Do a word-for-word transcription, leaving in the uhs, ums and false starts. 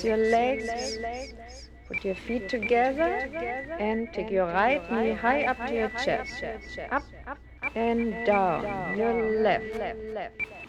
Relax your legs. Put your feet together and take your right knee high up to your chest. Up and down. Your left.